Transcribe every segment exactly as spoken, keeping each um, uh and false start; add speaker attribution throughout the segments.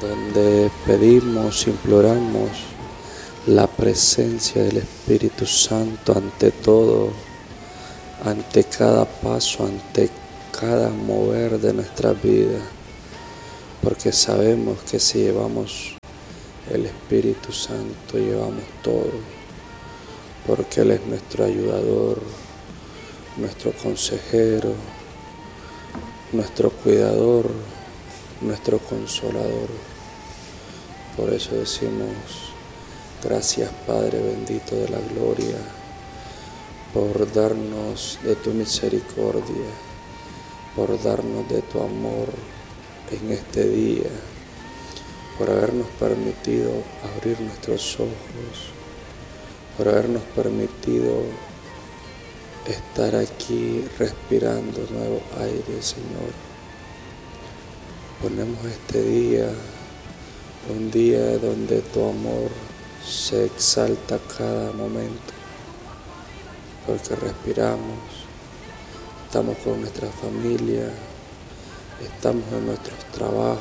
Speaker 1: donde pedimos, imploramos la presencia del Espíritu Santo ante todo, ante cada paso, ante cada mover de nuestra vida, porque sabemos que si llevamos el Espíritu Santo llevamos todo, porque Él es nuestro ayudador, nuestro consejero, nuestro cuidador, nuestro consolador. Por eso decimos: gracias, Padre bendito de la gloria, por darnos de tu misericordia, por darnos de tu amor en este día, por habernos permitido abrir nuestros ojos, por habernos permitido estar aquí respirando nuevo aire, Señor. Ponemos este día, un día donde tu amor se exalta cada momento, porque respiramos, estamos con nuestra familia, estamos en nuestros trabajos.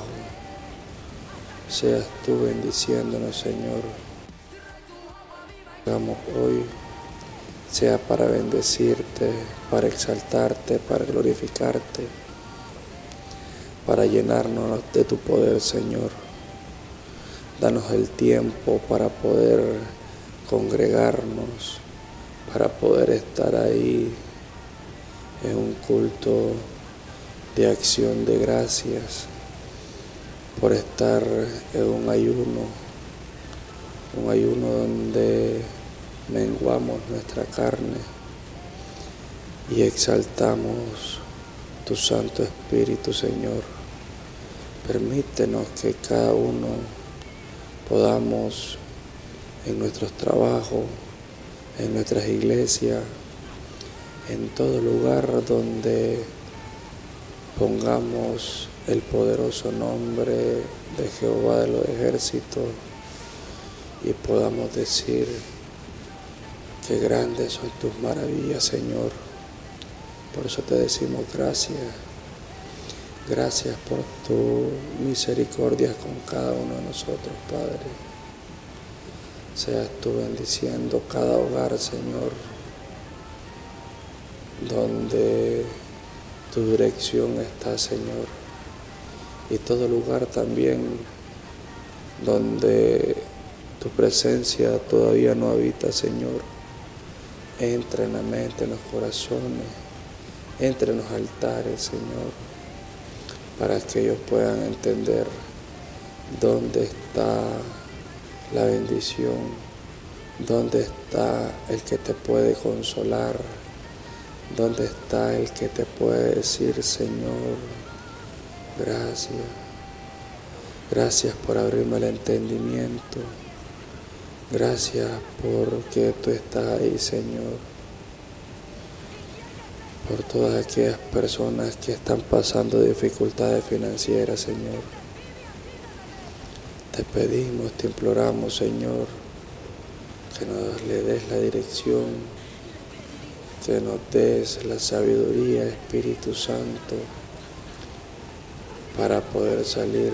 Speaker 1: Seas tú bendiciéndonos, Señor. Hagamos hoy sea para bendecirte, para exaltarte, para glorificarte, para llenarnos de tu poder, Señor. Danos el tiempo para poder congregarnos, para poder estar ahí en un culto de acción de gracias, por estar en un ayuno, un ayuno donde menguamos nuestra carne y exaltamos tu Santo Espíritu, Señor. Permítenos que cada uno podamos en nuestros trabajos, en nuestras iglesias, en todo lugar donde pongamos el poderoso nombre de Jehová de los ejércitos y podamos decir que grandes son tus maravillas, Señor. Por eso te decimos gracias. Gracias por tu misericordia con cada uno de nosotros, Padre. Seas tú bendiciendo cada hogar, Señor, donde tu dirección está, Señor, y todo lugar también donde tu presencia todavía no habita, Señor. Entra en la mente, en los corazones, entra en los altares, Señor, para que ellos puedan entender dónde está la bendición, dónde está el que te puede consolar, dónde está el que te puede decir: Señor, gracias, gracias por abrirme el entendimiento, gracias porque tú estás ahí, Señor. Por todas aquellas personas que están pasando dificultades financieras, Señor. Te pedimos, te imploramos, Señor, que nos le des la dirección, que nos des la sabiduría, Espíritu Santo, para poder salir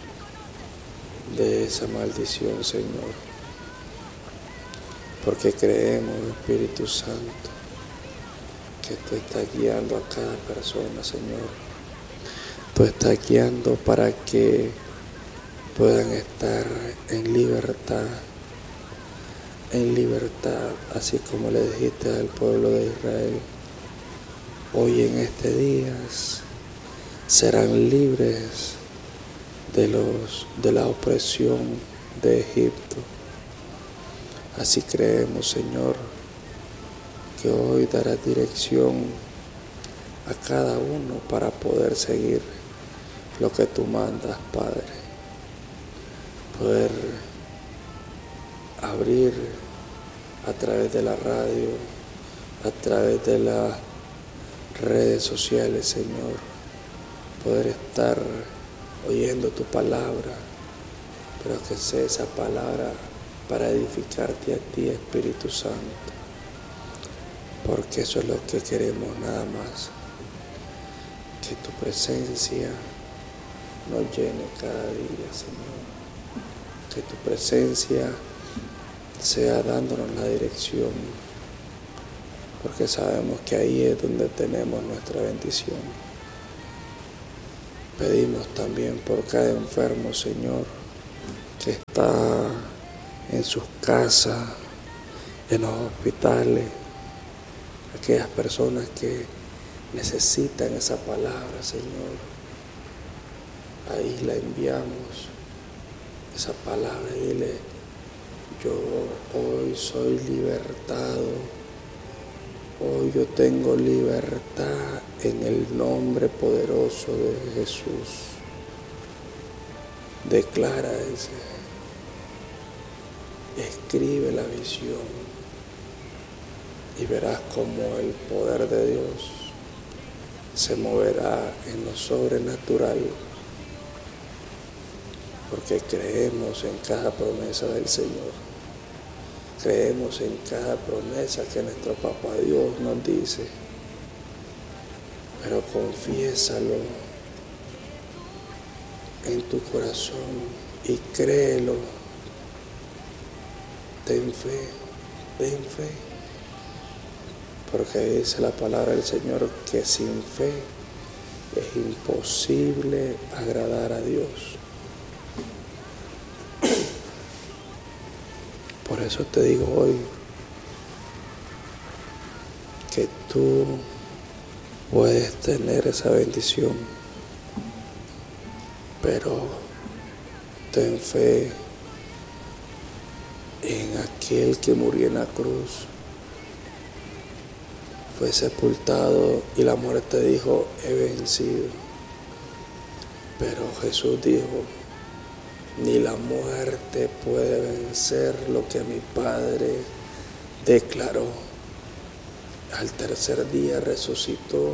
Speaker 1: de esa maldición, Señor. Porque creemos, Espíritu Santo, que tú estás guiando a cada persona, Señor. Tú estás guiando para que puedan estar en libertad, en libertad, así como le dijiste al pueblo de Israel: hoy en este día serán libres de los de la opresión de Egipto. Así creemos, Señor, que hoy darás dirección a cada uno para poder seguir lo que tú mandas, Padre. Poder abrir a través de la radio, a través de las redes sociales, Señor. Poder estar oyendo tu palabra, pero que sea esa palabra para edificarte a ti, Espíritu Santo. Porque eso es lo que queremos, nada más. Que tu presencia nos llene cada día, Señor. Que tu presencia sea dándonos la dirección, porque sabemos que ahí es donde tenemos nuestra bendición. Pedimos también por cada enfermo, Señor, que está en sus casas, en los hospitales, aquellas personas que necesitan esa palabra, Señor. Ahí la enviamos, esa palabra, y dile: yo hoy soy libertado, hoy yo tengo libertad en el nombre poderoso de Jesús. Declara ese, escribe la visión y verás cómo el poder de Dios se moverá en lo sobrenatural, porque creemos en cada promesa del Señor. Creemos en cada promesa que nuestro Papá Dios nos dice, pero confiésalo en tu corazón y créelo. Ten fe, ten fe, porque dice la palabra del Señor que sin fe es imposible agradar a Dios. Por eso te digo hoy que tú puedes tener esa bendición, pero ten fe en aquel que murió en la cruz, fue sepultado y la muerte dijo: he vencido. Pero Jesús dijo: ni la muerte puede vencer lo que mi Padre declaró. Al tercer día resucitó,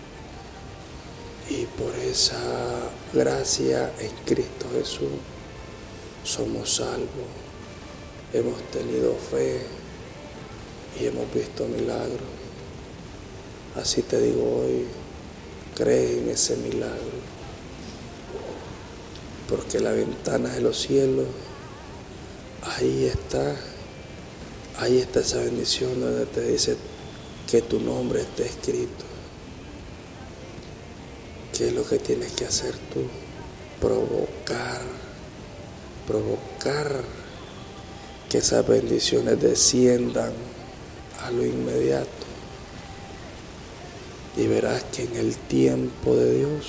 Speaker 1: y por esa gracia en Cristo Jesús somos salvos. Hemos tenido fe y hemos visto milagros. Así te digo hoy, cree en ese milagro, porque la ventana de los cielos, ahí está, ahí está esa bendición donde te dice que tu nombre esté escrito. ¿Qué es lo que tienes que hacer tú? Provocar, provocar que esas bendiciones desciendan a lo inmediato. Y verás que en el tiempo de Dios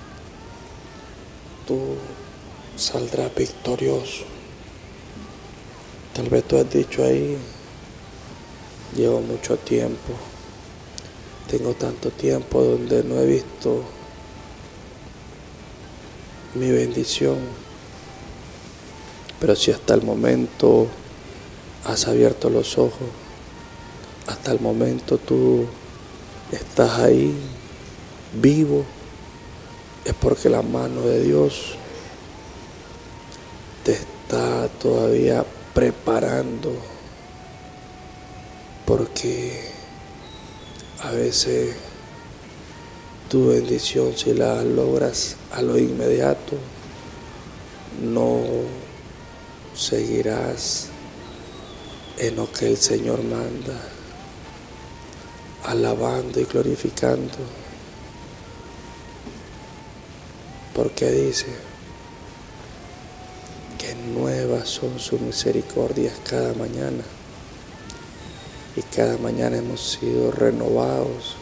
Speaker 1: tú saldrás victorioso. Tal vez tú has dicho ahí: llevo mucho tiempo, tengo tanto tiempo donde no he visto mi bendición. Pero si hasta el momento has abierto los ojos, hasta el momento tú estás ahí vivo, es porque la mano de Dios te está todavía preparando, porque a veces tu bendición, si la logras a lo inmediato, no seguirás en lo que el Señor manda, alabando y glorificando, porque dice que nuevas son sus misericordias cada mañana, y cada mañana hemos sido renovados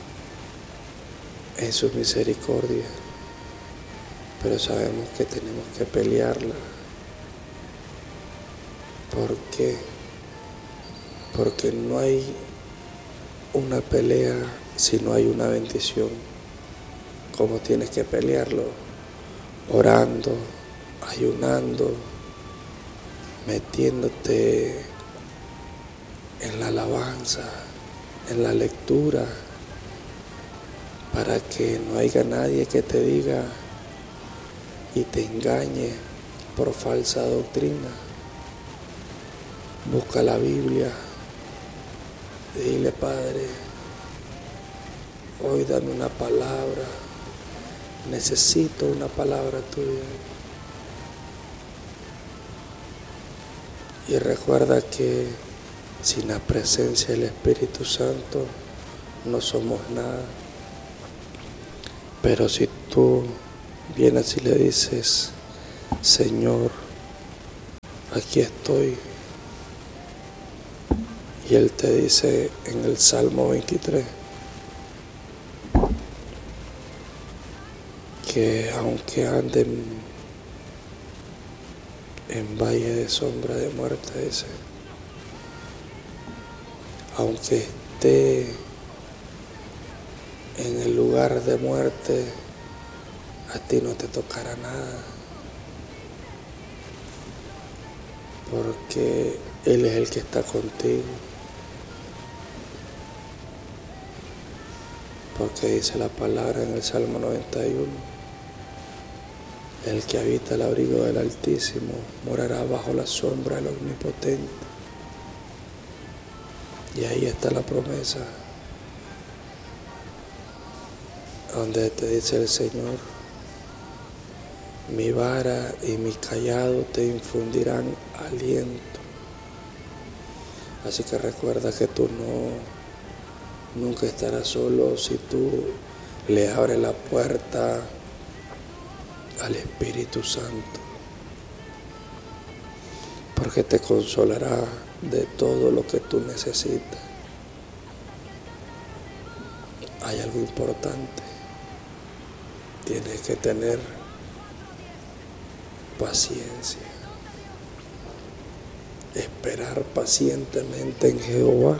Speaker 1: en sus misericordias, pero sabemos que tenemos que pelearla. ¿Por qué? Porque no hay una pelea si no hay una bendición. ¿Cómo tienes que pelearlo? Orando, ayunando, metiéndote en la alabanza, en la lectura, para que no haya nadie que te diga y te engañe por falsa doctrina. Busca la Biblia, dile: Padre, hoy dame una palabra necesito una palabra tuya. Y recuerda que sin la presencia del Espíritu Santo no somos nada. Pero si tú vienes y le dices, Señor, aquí estoy, y Él te dice en el Salmo veintitrés que aunque ande en, en valle de sombra de muerte, dice, aunque esté en el lugar de muerte, a ti no te tocará nada, porque Él es el que está contigo. Porque dice la palabra en el Salmo noventa y uno, el que habita el abrigo del Altísimo morará bajo la sombra del Omnipotente. Y ahí está la promesa, donde te dice el Señor, mi vara y mi cayado te infundirán aliento. Así que recuerda que tú no, nunca estarás solo si tú le abres la puerta al Espíritu Santo, porque te consolará de todo lo que tú necesitas. Hay algo importante, tienes que tener paciencia, esperar pacientemente en Jehová,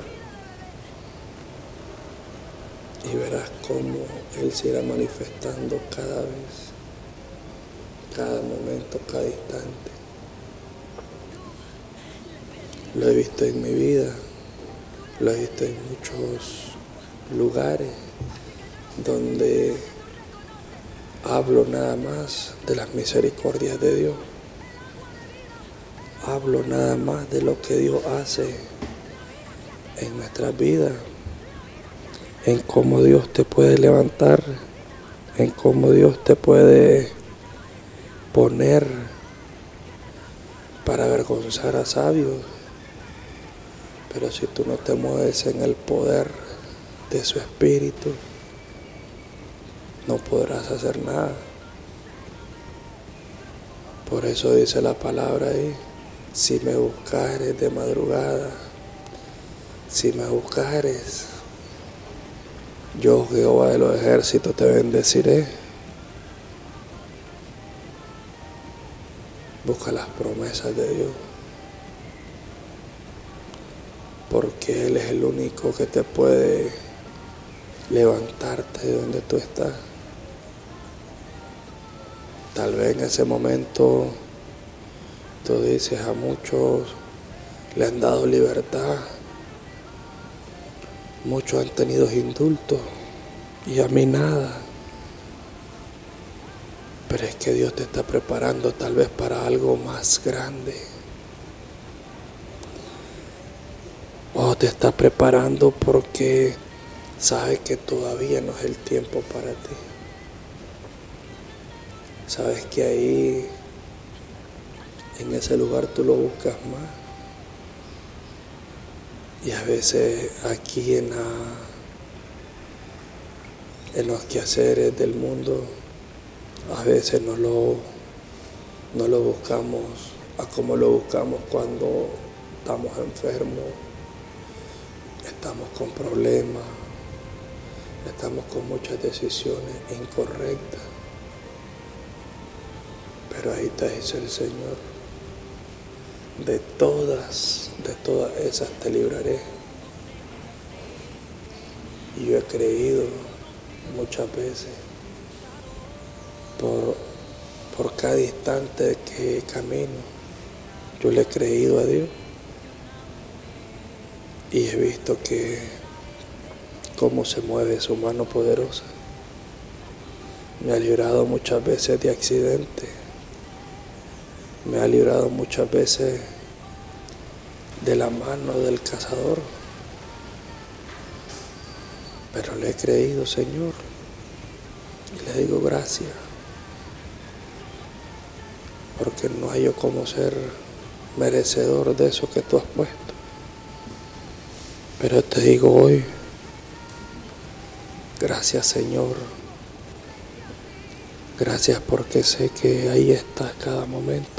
Speaker 1: y verás cómo Él se irá manifestando cada vez, cada momento, cada instante. Lo he visto en mi vida, lo he visto en muchos lugares donde hablo nada más de las misericordias de Dios. Hablo nada más de lo que Dios hace en nuestras vidas, en cómo Dios te puede levantar, en cómo Dios te puede poner para avergonzar a sabios. Pero si tú no te mueves en el poder de su Espíritu, no podrás hacer nada. Por eso dice la palabra ahí, si me buscares de madrugada, si me buscares, yo Jehová de los ejércitos te bendeciré. Busca las promesas de Dios, porque Él es el único que te puede levantarte de donde tú estás. Tal vez en ese momento tú dices, a muchos le han dado libertad, muchos han tenido indultos y a mí nada. Pero es que Dios te está preparando tal vez para algo más grande. O te está preparando porque sabe que todavía no es el tiempo para ti. Sabes que ahí, en ese lugar tú lo buscas más. Y a veces aquí en, la, en los quehaceres del mundo, a veces no lo, no lo buscamos a como lo buscamos cuando estamos enfermos, estamos con problemas, estamos con muchas decisiones incorrectas. Pero ahí te dice el Señor, de todas, de todas esas te libraré. Y yo he creído muchas veces, por, por cada instante que camino, yo le he creído a Dios. Y he visto que cómo se mueve su mano poderosa. Me ha librado muchas veces de accidentes. Me ha librado muchas veces de la mano del cazador. Pero le he creído, Señor. Le digo gracias, porque no hay yo como ser merecedor de eso que tú has puesto. Pero te digo hoy, gracias Señor, gracias porque sé que ahí estás cada momento.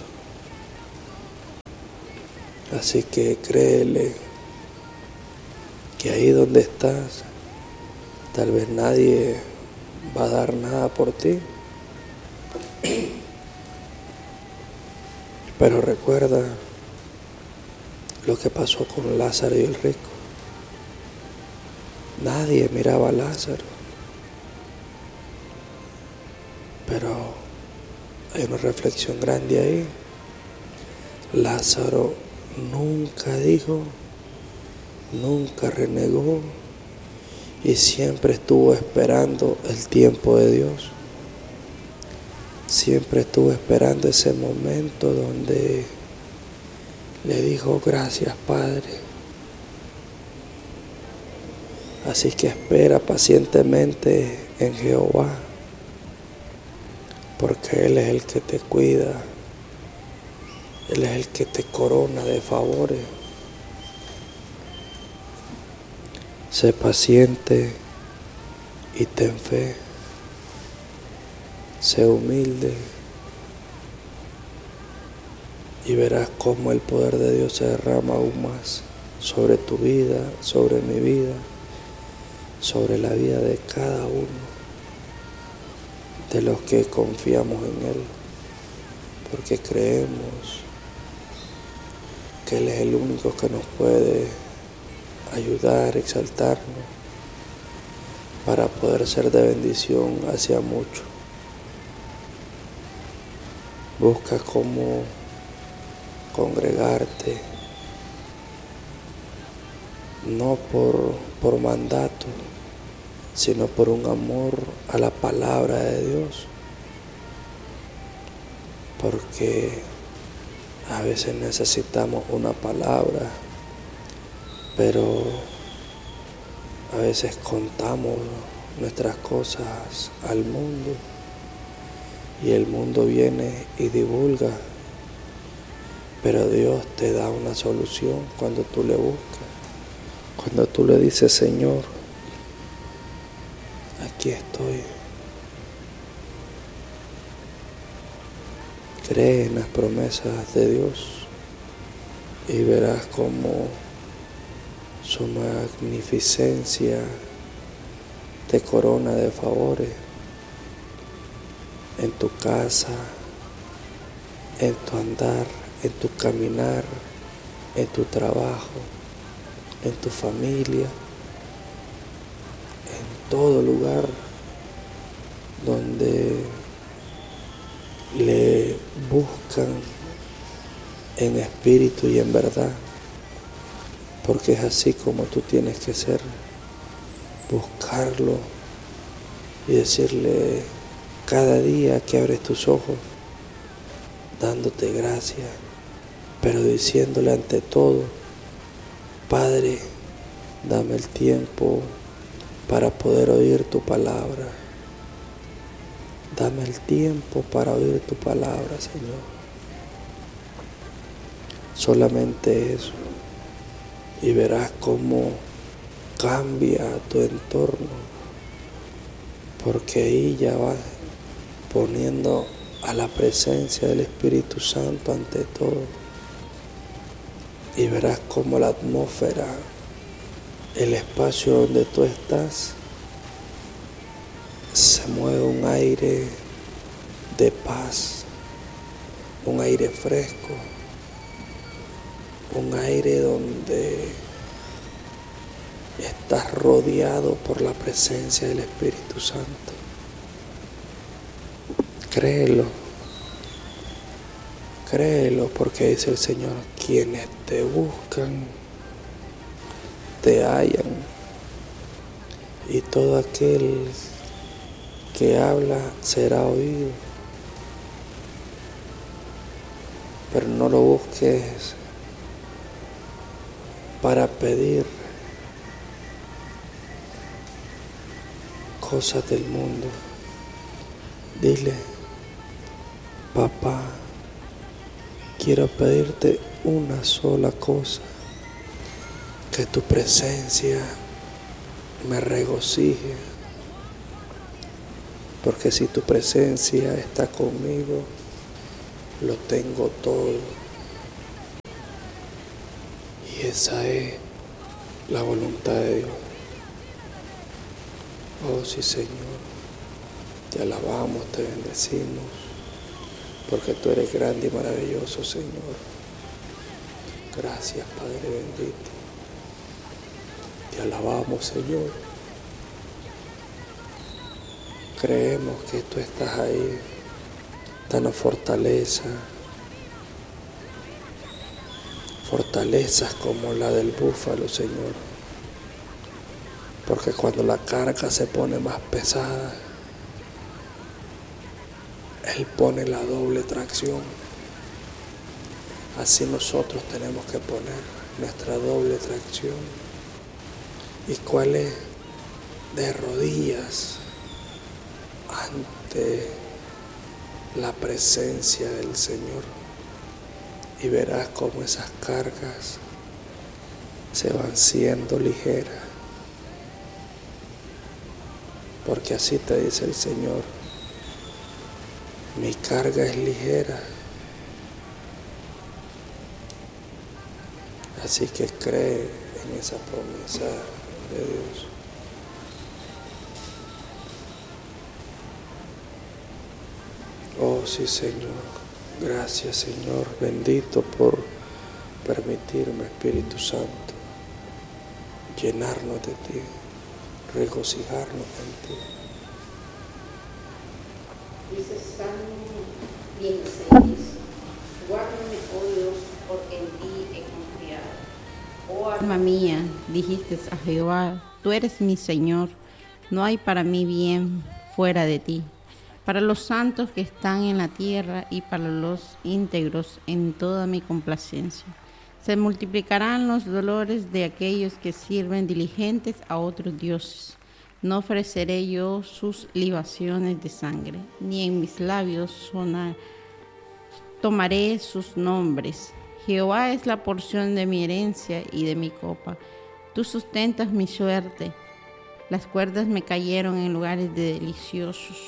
Speaker 1: Así que créele que ahí donde estás, tal vez nadie va a dar nada por ti. Pero recuerda lo que pasó con Lázaro y el rico. Nadie miraba a Lázaro. Pero hay una reflexión grande ahí. Lázaro nunca dijo, nunca renegó y siempre estuvo esperando el tiempo de Dios. Siempre estuvo esperando ese momento donde le dijo gracias Padre. Así que espera pacientemente en Jehová, porque Él es el que te cuida, Él es el que te corona de favores. Sé paciente y ten fe. Sé humilde y verás cómo el poder de Dios se derrama aún más sobre tu vida, sobre mi vida, sobre la vida de cada uno de los que confiamos en Él, porque creemos que Él es el único que nos puede ayudar, exaltarnos, para poder ser de bendición hacia muchos. Busca cómo congregarte, no por, por mandato, sino por un amor a la palabra de Dios. Porque a veces necesitamos una palabra, pero a veces contamos nuestras cosas al mundo y el mundo viene y divulga, pero Dios te da una solución cuando tú le buscas, cuando tú le dices Señor, aquí estoy. Cree en las promesas de Dios y verás cómo su magnificencia te corona de favores en tu casa, en tu andar, en tu caminar, en tu trabajo, en tu familia, en todo lugar donde le buscan en espíritu y en verdad, porque es así como tú tienes que ser, buscarlo y decirle cada día que abres tus ojos, dándote gracias, pero diciéndole ante todo, Padre, dame el tiempo para poder oír tu palabra. Dame el tiempo para oír tu palabra, Señor. Solamente eso. Y verás cómo cambia tu entorno. Porque ahí ya vas poniendo a la presencia del Espíritu Santo ante todo. Y verás cómo la atmósfera, el espacio donde tú estás, se mueve un aire de paz, un aire fresco, un aire donde estás rodeado por la presencia del Espíritu Santo. Créelo, créelo, porque dice el Señor, quienes te buscan, te hallan, y todo aquel que habla será oído. Pero no lo busques para pedir cosas del mundo, Dile: papá, quiero pedirte una sola cosa, que tu presencia me regocije, porque si tu presencia está conmigo, lo tengo todo. Y esa es la voluntad de Dios. Oh sí, Señor, te alabamos, te bendecimos, porque tú eres grande y maravilloso, Señor. Gracias, Padre bendito. Te alabamos, Señor. Creemos que tú estás ahí. Danos fortaleza. Fortalezas como la del búfalo, Señor. Porque cuando la carga se pone más pesada, Él pone la doble tracción. Así nosotros tenemos que poner nuestra doble tracción. ¿Y cuál es? De rodillas ante la presencia del Señor. Y verás cómo esas cargas se van siendo ligeras. Porque así te dice el Señor: mi carga es ligera. Así que cree en esa promesa de Dios. Oh sí, Señor. Gracias, Señor bendito, por permitirme, Espíritu Santo, llenarnos de ti, regocijarnos en ti.
Speaker 2: Dice Salmo dieciséis: guárdame, oh Dios, porque en ti he confiado. Oh alma mía, dijiste a Jehová, tú eres mi Señor, no hay para mí bien fuera de ti. Para los santos que están en la tierra y para los íntegros en toda mi complacencia. Se multiplicarán los dolores de aquellos que sirven diligentes a otros dioses. No ofreceré yo sus libaciones de sangre, ni en mis labios sonar, tomaré sus nombres. Jehová es la porción de mi herencia y de mi copa. Tú sustentas mi suerte. Las cuerdas me cayeron en lugares de deliciosos.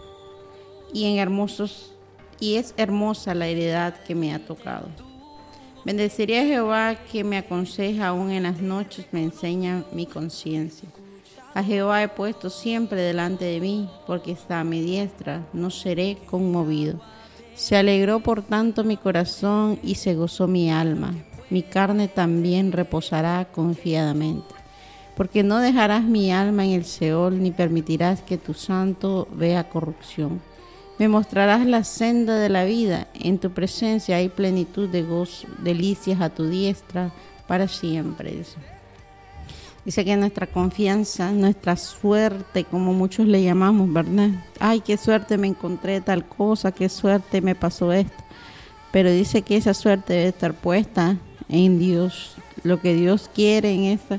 Speaker 2: Y en hermosos, y es hermosa la heredad que me ha tocado. Bendeciré a Jehová que me aconseja, aún en las noches me enseña mi conciencia. A Jehová he puesto siempre delante de mí, porque está a mi diestra, no seré conmovido. Se alegró por tanto mi corazón y se gozó mi alma. Mi carne también reposará confiadamente. Porque no dejarás mi alma en el Seol, ni permitirás que tu santo vea corrupción. Me mostrarás la senda de la vida, en tu presencia hay plenitud de gozo, delicias a tu diestra para siempre. Dice, Dice que nuestra confianza, nuestra suerte, como muchos le llamamos, ¿verdad? Ay, qué suerte me encontré tal cosa, qué suerte me pasó esto. Pero dice que esa suerte debe estar puesta en Dios. Lo que Dios quiere en esta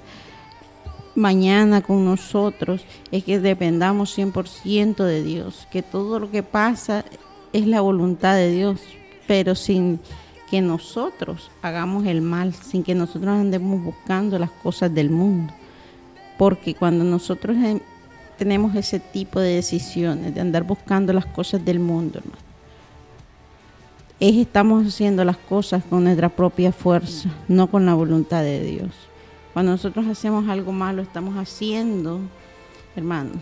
Speaker 2: mañana con nosotros es que dependamos cien por ciento de Dios, que todo lo que pasa es la voluntad de Dios, pero sin que nosotros hagamos el mal, sin que nosotros andemos buscando las cosas del mundo, porque cuando nosotros tenemos ese tipo de decisiones de andar buscando las cosas del mundo, hermano, es estamos haciendo las cosas con nuestra propia fuerza, no con la voluntad de Dios. Cuando nosotros hacemos algo malo, estamos haciendo, hermanos,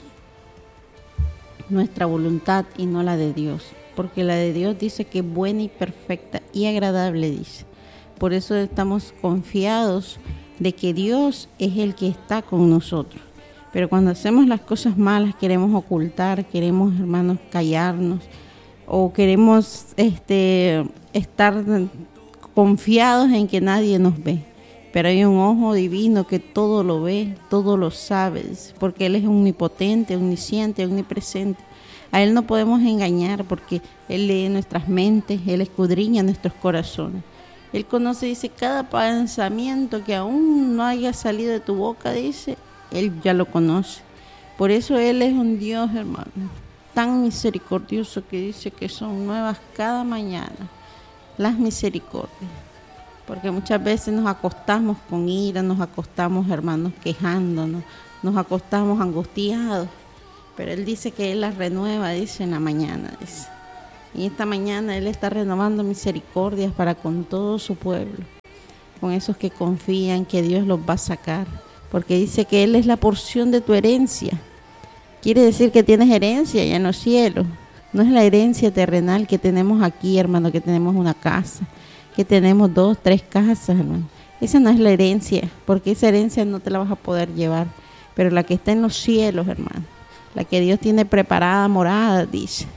Speaker 2: nuestra voluntad y no la de Dios. Porque la de Dios dice que es buena y perfecta y agradable, dice. Por eso estamos confiados de que Dios es el que está con nosotros. Pero cuando hacemos las cosas malas, queremos ocultar, queremos, hermanos, callarnos, o queremos este, estar confiados en que nadie nos ve. Pero hay un ojo divino que todo lo ve, todo lo sabe, porque Él es omnipotente, omnisciente, omnipresente. A Él no podemos engañar porque Él lee nuestras mentes, Él escudriña nuestros corazones. Él conoce, dice, cada pensamiento que aún no haya salido de tu boca, dice, Él ya lo conoce. Por eso Él es un Dios, hermano, tan misericordioso que dice que son nuevas cada mañana las misericordias. Porque muchas veces nos acostamos con ira, nos acostamos, hermanos, quejándonos, nos acostamos angustiados. Pero Él dice que Él las renueva, dice, en la mañana, dice. Y esta mañana Él está renovando misericordias para con todo su pueblo, con esos que confían que Dios los va a sacar. Porque dice que Él es la porción de tu herencia. Quiere decir que tienes herencia ya en los cielos. No es la herencia terrenal que tenemos aquí, hermano, que tenemos una casa, que tenemos dos, tres casas, hermano. Esa no es la herencia, porque esa herencia no te la vas a poder llevar. Pero la que está en los cielos, hermano, la que Dios tiene preparada morada, dice,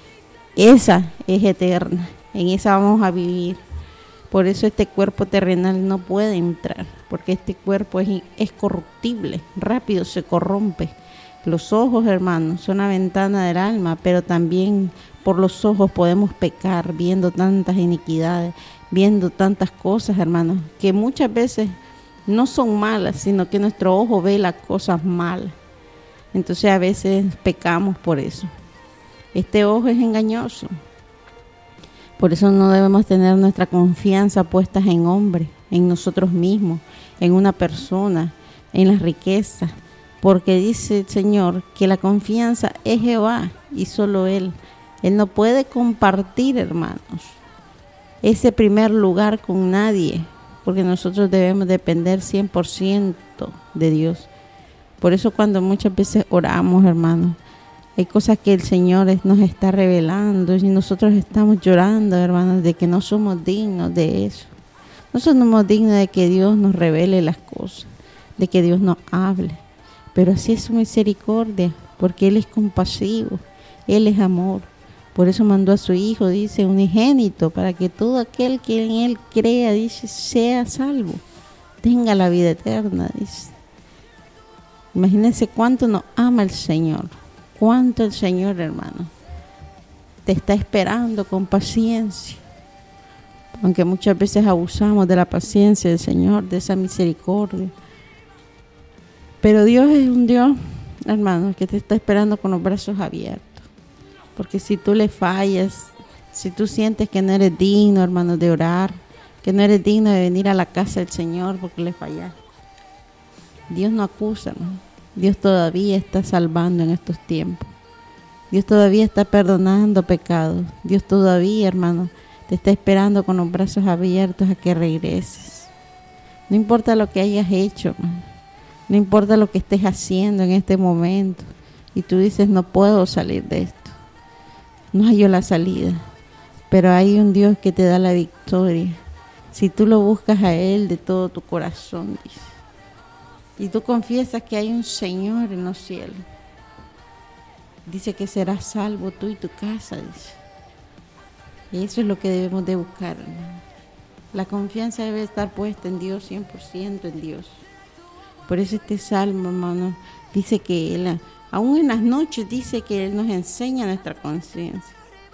Speaker 2: esa es eterna, en esa vamos a vivir. Por eso este cuerpo terrenal no puede entrar, porque este cuerpo es, es corruptible, rápido se corrompe. Los ojos, hermanos, son la ventana del alma, pero también por los ojos podemos pecar, viendo tantas iniquidades, viendo tantas cosas, hermanos, que muchas veces no son malas, sino que nuestro ojo ve las cosas malas. Entonces a veces pecamos por eso. Este ojo es engañoso. Por eso no debemos tener nuestra confianza puesta en hombres, en nosotros mismos, en una persona, en las riquezas. Porque dice el Señor que la confianza es Jehová y solo Él. Él no puede compartir, hermanos, ese primer lugar con nadie, porque nosotros debemos depender cien por ciento de Dios. Por eso cuando muchas veces oramos, hermanos, hay cosas que el Señor nos está revelando y nosotros estamos llorando, hermanos, de que no somos dignos de eso. No somos dignos de que Dios nos revele las cosas, de que Dios nos hable. Pero así es su misericordia, porque Él es compasivo, Él es amor. Por eso mandó a su Hijo, dice, unigénito, para que todo aquel que en Él crea, dice, sea salvo, tenga la vida eterna, dice. Imagínense cuánto nos ama el Señor, cuánto el Señor, hermano, te está esperando con paciencia. Aunque muchas veces abusamos de la paciencia del Señor, de esa misericordia. Pero Dios es un Dios, hermano, que te está esperando con los brazos abiertos. Porque si tú le fallas, si tú sientes que no eres digno, hermano, de orar, que no eres digno de venir a la casa del Señor porque le fallaste, Dios no acusa, hermano. Dios todavía está salvando en estos tiempos. Dios todavía está perdonando pecados. Dios todavía, hermano, te está esperando con los brazos abiertos a que regreses. No importa lo que hayas hecho, hermano. No importa lo que estés haciendo en este momento y tú dices, no puedo salir de esto. No hallo la salida, pero hay un Dios que te da la victoria. Si tú lo buscas a Él de todo tu corazón, dice, y tú confiesas que hay un Señor en los cielos, dice que serás salvo tú y tu casa, dice. Y eso es lo que debemos de buscar, hermano. La confianza debe estar puesta en Dios, cien por ciento en Dios. Por eso este salmo, hermano, dice que Él, aún en las noches, dice que Él nos enseña nuestra conciencia.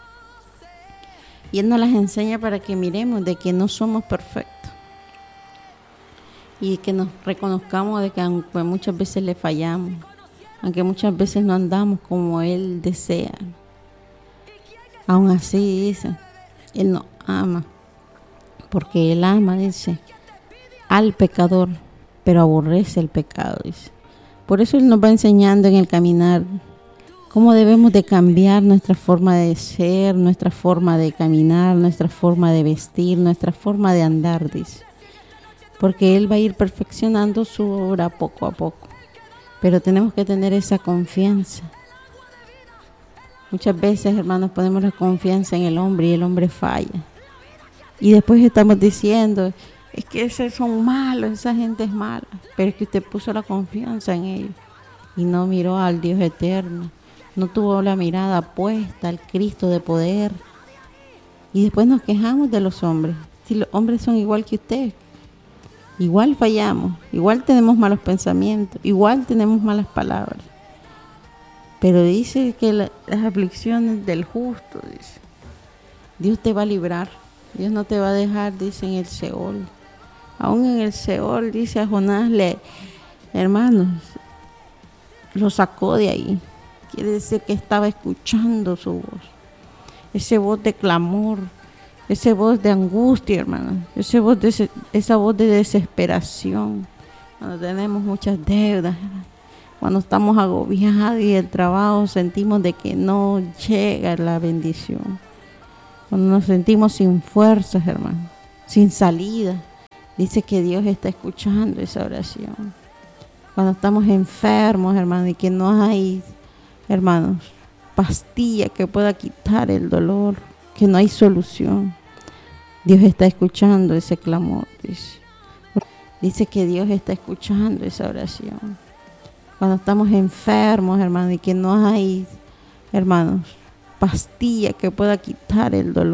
Speaker 2: Y Él nos las enseña para que miremos de que no somos perfectos. Y que nos reconozcamos de que aunque muchas veces le fallamos, aunque muchas veces no andamos como Él desea, aún así, dice, Él nos ama. Porque Él ama, dice, al pecador, pero aborrece el pecado, dice. Por eso Él nos va enseñando en el caminar cómo debemos de cambiar nuestra forma de ser, nuestra forma de caminar, nuestra forma de vestir, nuestra forma de andar, dice. Porque Él va a ir perfeccionando su obra poco a poco. Pero tenemos que tener esa confianza. Muchas veces, hermanos, ponemos la confianza en el hombre y el hombre falla. Y después estamos diciendo, es que esos son malos, esa gente es mala. Pero es que usted puso la confianza en ellos y no miró al Dios eterno. No tuvo la mirada puesta al Cristo de poder. Y después nos quejamos de los hombres. Si los hombres son igual que usted, igual fallamos, igual tenemos malos pensamientos, igual tenemos malas palabras. Pero dice que la, las aflicciones del justo, dice, Dios te va a librar. Dios no te va a dejar, dice, en el Seol. Aún en el Seol, dice a Jonás, le, hermanos, lo sacó de ahí. quiere decir que estaba escuchando su voz. Esa voz de clamor, esa voz de angustia, hermano, esa voz de, esa voz de desesperación. Cuando tenemos muchas deudas, cuando estamos agobiados y el trabajo sentimos de que no llega la bendición. Cuando nos sentimos sin fuerzas, hermano, sin salida, dice que Dios está escuchando esa oración. Cuando estamos enfermos, hermano, y que no hay, hermanos, pastilla que pueda quitar el dolor, que no hay solución, Dios está escuchando ese clamor, dice. Dice que Dios está escuchando esa oración. Cuando estamos enfermos, hermano, y que no hay, hermanos, pastilla que pueda quitar el dolor,